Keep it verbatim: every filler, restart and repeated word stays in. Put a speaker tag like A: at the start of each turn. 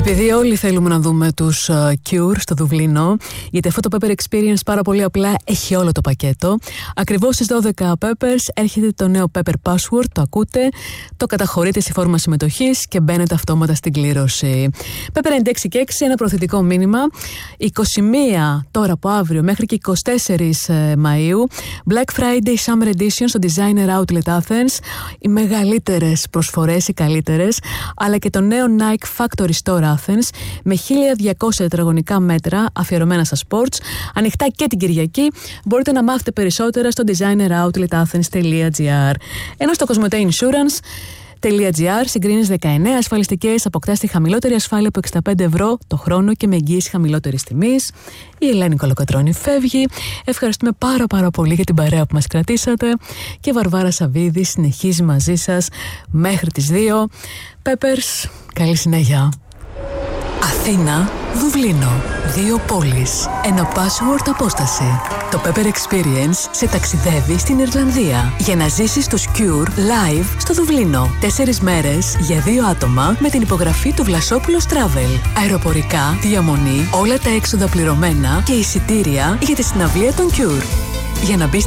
A: Επειδή όλοι θέλουμε να δούμε τους uh, Cure στο Δουβλίνο, γιατί αυτό το Pepper Experience πάρα πολύ απλά έχει όλο το πακέτο. Ακριβώς στις δώδεκα Peppers έρχεται το νέο Pepper Password, το ακούτε, το καταχωρείτε στη φόρμα συμμετοχής και μπαίνετε αυτόματα στην κλήρωση. Pepper ενενήντα έξι και έξι, ένα προθετικό μήνυμα. είκοσι μία τώρα από αύριο μέχρι και είκοσι τέσσερις Μαΐου, Black Friday Summer Edition στο Designer Outlet Athens. Οι μεγαλύτερες προσφορές, οι καλύτερες, αλλά και το νέο Nike Factory Store Athens με χίλια διακόσια τετραγωνικά μέτρα αφιερωμένα στα sports, ανοιχτά και την Κυριακή. Μπορείτε να μάθετε περισσότερα στο designer outlet athens τελεία gr. Ενώ στο Cosmote Insurance .gr συγκρίνεις δεκαεννέα ασφαλιστικές, αποκτάς τη χαμηλότερη ασφάλεια από εξήντα πέντε ευρώ το χρόνο και με εγγύηση χαμηλότερης τιμής. Η Ελένη Κολοκοτρώνη φεύγει. Ευχαριστούμε πάρα πάρα πολύ για την παρέα που μας κρατήσατε και η Βαρβάρα Σαββίδη συνεχίζει μαζί σας μέχρι τις δύο. Peppers, καλή συνέχεια. Αθήνα, Δουβλίνο. Δύο πόλεις. Ένα password απόσταση. Το Pepper Experience σε ταξιδεύει στην Ιρλανδία για να ζήσεις τους Cure live στο Δουβλίνο. Τέσσερις μέρες για δύο άτομα με την υπογραφή του Βλασόπουλος Travel. Αεροπορικά, διαμονή, όλα τα έξοδα πληρωμένα και εισιτήρια για τη συναυλία των Cure. Για να μπεις